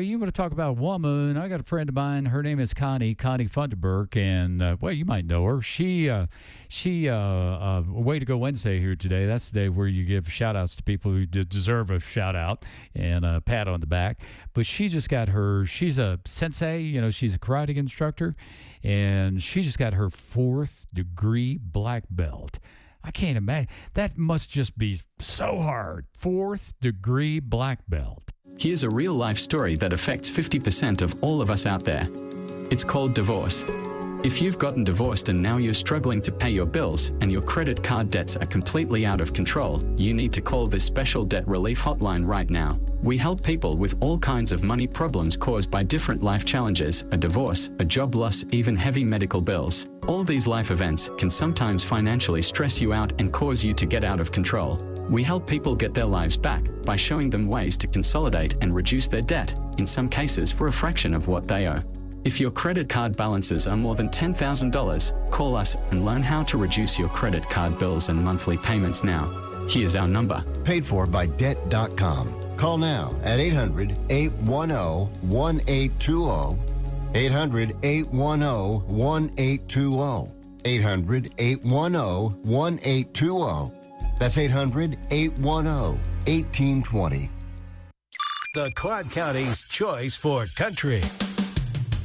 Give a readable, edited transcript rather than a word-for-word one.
you want to talk about a woman? I got a friend of mine. Her name is Connie Funderburk, and well, you might know her. She Way to Go Wednesday here today. That's the day where you give shout outs to people who deserve a shout out and a pat on the back. But she just got she's a sensei, she's a karate instructor, and she just got her 4th degree black belt. I can't imagine. That must just be so hard. 4th degree black belt. Here's a real-life story that affects 50% of all of us out there. It's called divorce. If you've gotten divorced and now you're struggling to pay your bills and your credit card debts are completely out of control, you need to call this special debt relief hotline right now. We help people with all kinds of money problems caused by different life challenges, a divorce, a job loss, even heavy medical bills. All these life events can sometimes financially stress you out and cause you to get out of control. We help people get their lives back by showing them ways to consolidate and reduce their debt, in some cases for a fraction of what they owe. If your credit card balances are more than $10,000, call us and learn how to reduce your credit card bills and monthly payments now. Here's our number. Paid for by Debt.com. Call now at 800-810-1820. 800-810-1820. 800-810-1820. That's 800-810-1820. The Clark County's choice for country.